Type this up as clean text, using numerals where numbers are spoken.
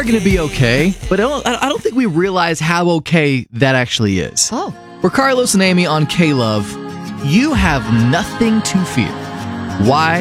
are going to be okay, but I don't think we realize how okay that actually is. Oh. For Carlos and Amy on K-Love, you have nothing to fear. Why?